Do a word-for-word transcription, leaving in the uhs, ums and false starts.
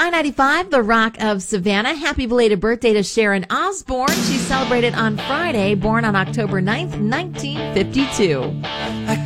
I ninety-five, The Rock of Savannah. Happy belated birthday to Sharon Osbourne. She celebrated on Friday, born on October ninth, nineteen fifty-two.